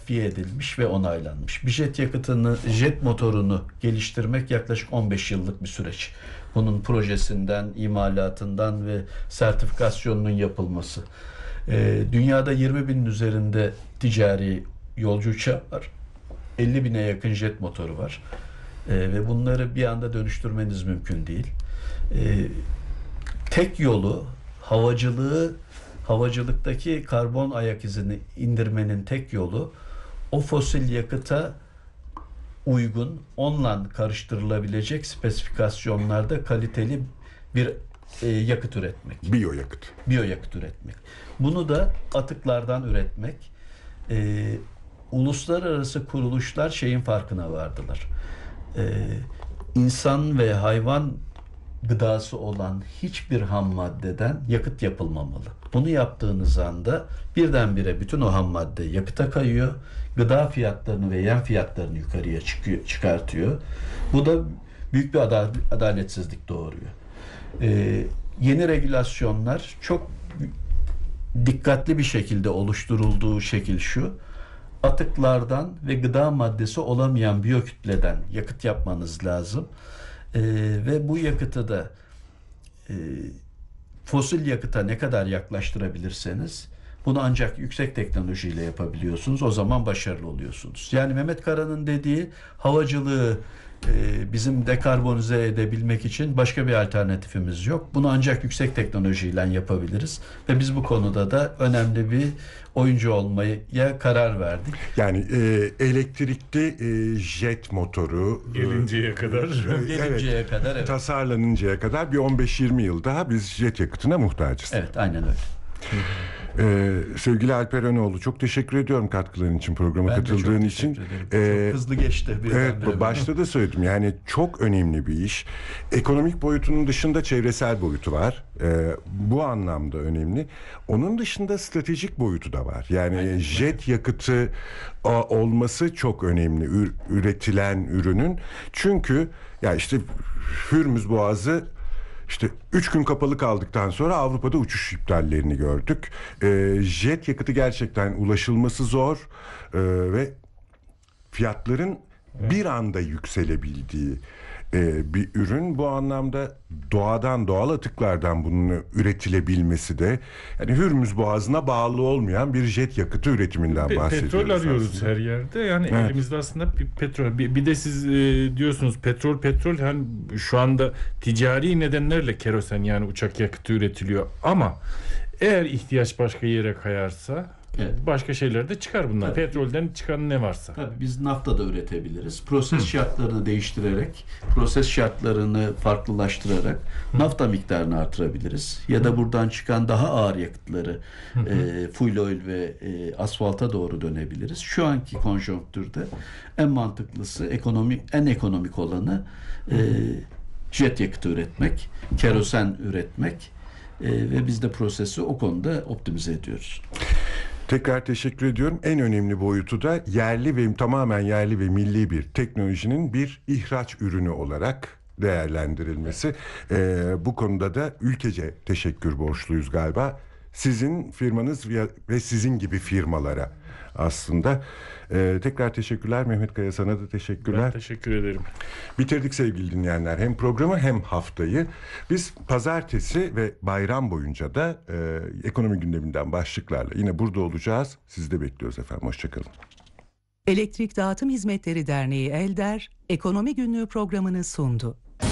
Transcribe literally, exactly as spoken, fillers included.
sertifiye edilmiş ve onaylanmış. Bir jet yakıtını, jet motorunu geliştirmek yaklaşık on beş yıllık bir süreç. Bunun projesinden, imalatından ve sertifikasyonunun yapılması. Ee, dünyada yirmi binin üzerinde ticari yolcu uçağı var. elli bine yakın jet motoru var. Ee, ve bunları bir anda dönüştürmeniz mümkün değil. Ee, tek yolu havacılığı, havacılıktaki karbon ayak izini indirmenin tek yolu o fosil yakıta uygun, onunla karıştırılabilecek spesifikasyonlarda kaliteli bir e, yakıt üretmek. Biyoyakıt. Biyoyakıt üretmek. Bunu da atıklardan üretmek. E, uluslararası kuruluşlar şeyin farkına vardılar. E, insan ve hayvan gıdası olan hiçbir ham maddeden yakıt yapılmamalı. Bunu yaptığınız anda birdenbire bütün o ham madde yakıta kayıyor. Gıda fiyatlarını ve yem fiyatlarını yukarıya çıkıyor, çıkartıyor. Bu da büyük bir adaletsizlik doğuruyor. Ee, yeni regülasyonlar çok dikkatli bir şekilde oluşturulduğu şekil şu: atıklardan ve gıda maddesi olamayan biyokütleden yakıt yapmanız lazım. Ee, ve bu yakıtı da e, fosil yakıta ne kadar yaklaştırabilirseniz bunu ancak yüksek teknolojiyle yapabiliyorsunuz. O zaman başarılı oluyorsunuz. Yani Mehmet Kara'nın dediği havacılığı e, bizim dekarbonize edebilmek için başka bir alternatifimiz yok. Bunu ancak yüksek teknolojiyle yapabiliriz. Ve biz bu konuda da önemli bir oyuncu olmaya karar verdik. Yani e, elektrikli e, jet motoru gelinceye kadar gelinceye evet, kadar evet. tasarlanıncaya kadar bir on beş yirmi yıl daha biz jet yakıtına muhtacız. Evet, aynen öyle. Ee, sevgili Alper Önoğlu, çok teşekkür ediyorum katkıların için, programa Ben katıldığın için. Ee, çok hızlı geçti. Evet, başta da söyledim, yani çok önemli bir iş. Ekonomik boyutunun dışında çevresel boyutu var. Ee, bu anlamda önemli. Onun dışında stratejik boyutu da var. Yani aynen, jet yakıtı a, olması çok önemli ür, üretilen ürünün. Çünkü ya işte Hürmüz Boğazı İşte üç gün kapalı kaldıktan sonra Avrupa'da uçuş iptallerini gördük. E, jet yakıtı gerçekten ulaşılması zor e, ve fiyatların evet. bir anda yükselebildiği e, bir ürün. Bu anlamda doğadan, doğal atıklardan bunun üretilebilmesi de, yani Hürmüz Boğazı'na bağlı olmayan bir jet yakıtı üretiminden Pe- bahsediyoruz. Petrol arıyoruz aslında her yerde. Yani evet. elimizde aslında bir petrol. Bir, bir de siz e, diyorsunuz petrol petrol hani şu anda ticari nedenlerle kerosen, yani uçak yakıtı üretiliyor. Ama eğer ihtiyaç başka yere kayarsa evet. başka şeyler de çıkar bunlar. Tabii. Petrolden çıkan ne varsa. Tabii biz nafta da üretebiliriz. Proses Hı. şartlarını değiştirerek, proses şartlarını farklılaştırarak Hı. nafta miktarını artırabiliriz. Ya da buradan çıkan daha ağır yakıtları e, fuel oil ve e, asfalta doğru dönebiliriz. Şu anki konjonktürde en mantıklısı, ekonomik en ekonomik olanı e, jet yakıtı üretmek, kerosen üretmek e, ve biz de prosesi o konuda optimize ediyoruz. Tekrar teşekkür ediyorum. En önemli boyutu da yerli ve tamamen yerli ve milli bir teknolojinin bir ihraç ürünü olarak değerlendirilmesi. Ee, bu konuda da ülkece teşekkür borçluyuz galiba. Sizin firmanız ve sizin gibi firmalara aslında. Ee, tekrar teşekkürler Mehmet Kaya, sana da teşekkürler. Ben teşekkür ederim. Bitirdik sevgili dinleyenler. Hem programı hem haftayı. Biz pazartesi ve bayram boyunca da e, ekonomi gündeminden başlıklarla yine burada olacağız. Sizi de bekliyoruz efendim. Hoşçakalın. Elektrik Dağıtım Hizmetleri Derneği ELDER, Ekonomi Günlüğü programını sundu.